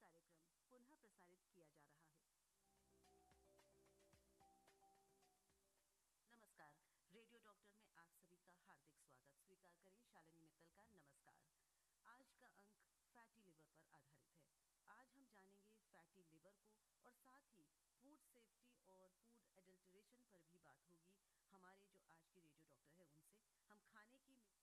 कार्यक्रम पुनः प्रसारित किया जा रहा है। नमस्कार, रेडियो डॉक्टर में आप सभी का हार्दिक स्वागत। स्वीकार करें शालिनी मित्तल का नमस्कार। आज का अंक फैटी लिवर पर आधारित है। आज हम जानेंगे फैटी लिवर को और साथ ही फूड सेफ्टी और फूड एडल्टरेशन पर भी बात होगी। हमारे जो आज के रेडियो डॉक्टर हैं उनसे हम खाने की